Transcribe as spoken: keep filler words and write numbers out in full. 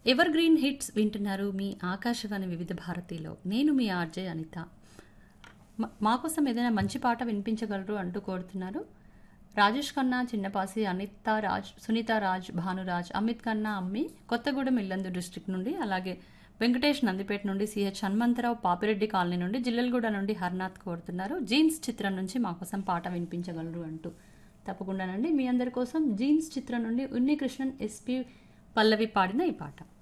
Ever green hits వింటున్నారు మీ ఆకాశవాణి వివిధ భారతిలో. నేను మీ ఆర్జే అనిత. మ- మా కోసం ఏదైనా మంచి పాట వినిపించగలరు అంటూ కోరుతున్నారు రాజేష్ ఖన్నా, చిన్నపాసి, అనిత రాజ్, సునీత రాజ్, భానురాజ్, అమిత్ ఖన్నా అమ్మి, కొత్తగూడెం ఇల్లందు డిస్ట్రిక్ట్ నుండి, అలాగే వెంకటేష్ నందిపేట నుండి, సిహెచ్ హనుమంతరావు పాపిరెడ్డి కాలనీ నుండి, జిల్లెలగూడ నుండి హర్నాథ్ కోరుతున్నారు జీన్స్ చిత్రం నుంచి మా కోసం పాట వినిపించగలరు అంటూ. తప్పకుండానండి, మీ అందరి కోసం జీన్స్ చిత్రం నుండి ఉన్ని కృష్ణన్, ఎస్పి పల్లవి పాడిన ఈ పాట.